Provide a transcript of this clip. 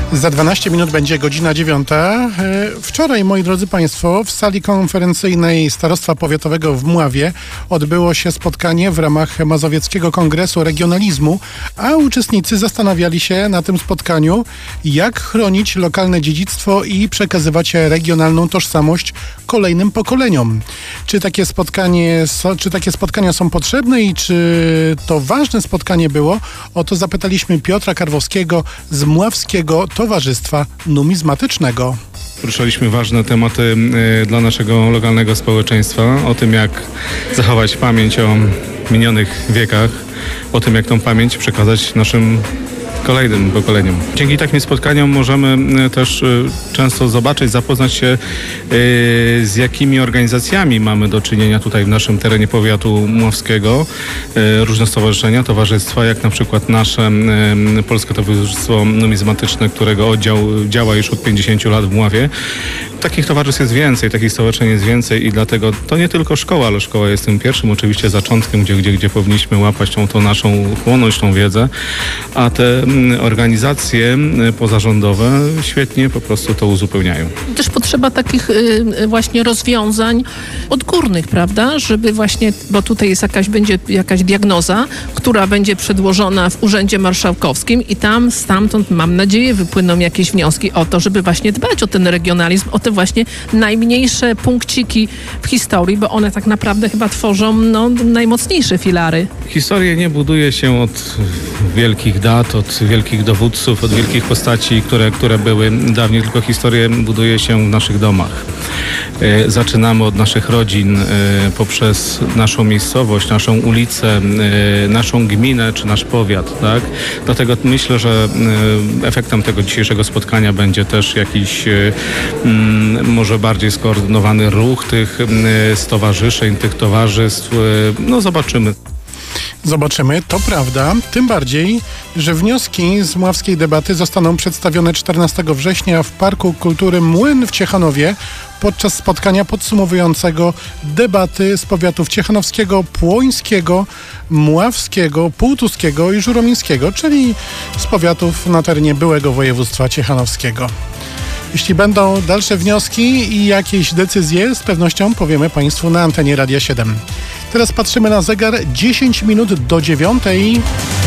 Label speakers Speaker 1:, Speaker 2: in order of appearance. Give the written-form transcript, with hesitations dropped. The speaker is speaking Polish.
Speaker 1: Za 12 minut będzie godzina 9. Wczoraj, moi drodzy Państwo, w sali konferencyjnej Starostwa Powiatowego w Mławie odbyło się spotkanie w ramach Mazowieckiego Kongresu Regionalizmu, a uczestnicy zastanawiali się na tym spotkaniu, jak chronić lokalne dziedzictwo i przekazywać regionalną tożsamość kolejnym pokoleniom. Czy takie spotkania są potrzebne i czy to ważne spotkanie było? O to zapytaliśmy Piotra Karwowskiego z Mławskiego Towarzystwa Numizmatycznego.
Speaker 2: Poruszaliśmy ważne tematy dla naszego lokalnego społeczeństwa, o tym, jak zachować pamięć o minionych wiekach, o tym, jak tą pamięć przekazać naszym kolejnym pokoleniom. Dzięki takim spotkaniom możemy też często zobaczyć, zapoznać się z jakimi organizacjami mamy do czynienia tutaj w naszym terenie powiatu mławskiego. Różne stowarzyszenia, towarzystwa, jak na przykład nasze Polskie Towarzystwo Numizmatyczne, którego oddział działa już od 50 lat w Mławie. Takich towarzystw jest więcej, takich stowarzyszeń jest więcej i dlatego to nie tylko szkoła, ale szkoła jest tym pierwszym oczywiście zaczątkiem, gdzie powinniśmy łapać tą naszą, chłonąć tą wiedzę, a te organizacje pozarządowe świetnie po prostu to uzupełniają.
Speaker 3: Też potrzeba takich właśnie rozwiązań odgórnych, prawda? Żeby właśnie, bo tutaj jest będzie jakaś diagnoza, która będzie przedłożona w Urzędzie Marszałkowskim i stamtąd, mam nadzieję, wypłyną jakieś wnioski o to, żeby właśnie dbać o ten regionalizm, o te właśnie najmniejsze punkciki w historii, bo one tak naprawdę chyba tworzą najmocniejsze filary.
Speaker 2: Historię nie buduje się od wielkich dat, od wielkich dowódców, od wielkich postaci, które były dawniej, tylko historię buduje się w naszych domach. Zaczynamy od naszych rodzin, poprzez naszą miejscowość, naszą ulicę, naszą gminę czy nasz powiat, tak? Dlatego myślę, że efektem tego dzisiejszego spotkania będzie też jakiś może bardziej skoordynowany ruch tych stowarzyszeń, tych towarzystw.
Speaker 1: Zobaczymy, to prawda. Tym bardziej, że wnioski z mławskiej debaty zostaną przedstawione 14 września w Parku Kultury Młyn w Ciechanowie podczas spotkania podsumowującego debaty z powiatów ciechanowskiego, płońskiego, mławskiego, półtuskiego i żuromińskiego, czyli z powiatów na terenie byłego województwa ciechanowskiego. Jeśli będą dalsze wnioski i jakieś decyzje, z pewnością powiemy Państwu na antenie Radia 7. Teraz patrzymy na zegar, 10 minut do 9.